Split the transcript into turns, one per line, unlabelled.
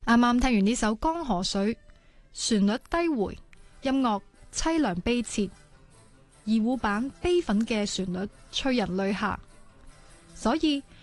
啱啱聽完呢首《江河水》，旋律低回，音樂凄涼悲切，二胡版悲憤嘅旋律催人淚下。所以